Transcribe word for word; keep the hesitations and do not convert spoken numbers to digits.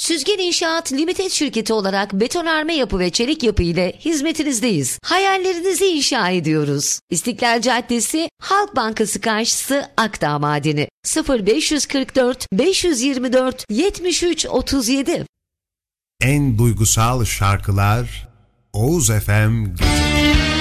Süzgen İnşaat Limited şirketi olarak betonarme yapı ve çelik yapı ile hizmetinizdeyiz. Hayallerinizi inşa ediyoruz. İstiklal Caddesi, Halk Bankası karşısı, Akdağ Madeni. sıfır beş kırk dört beş yirmi dört yetmiş üç otuz yedi. En duygusal şarkılar Oğuz F M getiriyor.